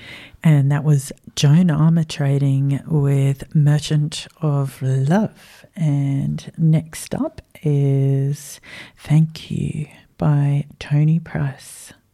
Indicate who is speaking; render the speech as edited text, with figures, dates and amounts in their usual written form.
Speaker 1: And that was Joan Armatrading with Merchant of Love. And next up is Thank You by Tony Price.